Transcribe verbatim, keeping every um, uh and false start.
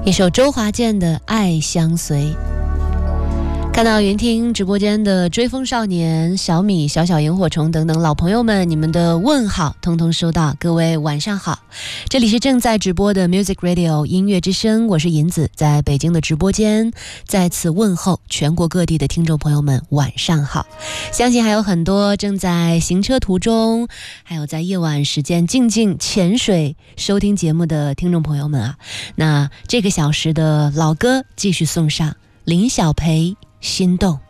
一首周华健的《爱相随》。看到云听直播间的追风少年、小米、小小萤火虫等等老朋友们，你们的问好通通收到，各位晚上好。这里是正在直播的 Music Radio 音乐之声，我是银子，在北京的直播间再次问候全国各地的听众朋友们晚上好。相信还有很多正在行车途中，还有在夜晚时间静静潜水收听节目的听众朋友们啊，那这个小时的老歌继续送上，林小培心动。